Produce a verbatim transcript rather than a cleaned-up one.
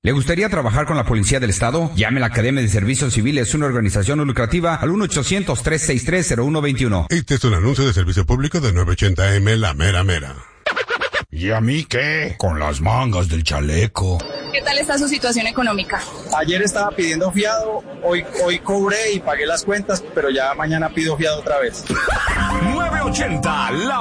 ¿Le gustaría trabajar con la Policía del Estado? Llame a la Academia de Servicios Civiles, una organización no lucrativa, al uno ochocientos, tres seis tres, cero uno dos uno. Este es un anuncio de servicio público de novecientos ochenta eme, La Mera Mera. ¿Y a mí qué? Con las mangas del chaleco. ¿Qué tal está su situación económica? Ayer estaba pidiendo fiado, hoy, hoy cobré y pagué las cuentas, pero ya mañana pido fiado otra vez. nueve ochenta, la